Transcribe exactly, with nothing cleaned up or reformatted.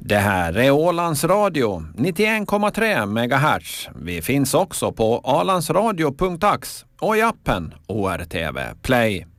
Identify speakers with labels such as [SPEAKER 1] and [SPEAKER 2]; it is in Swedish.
[SPEAKER 1] Det här är Ålands Radio, nittioen komma tre megahertz. Vi finns också på ålandsradio punkt ax och i appen O R T V Play.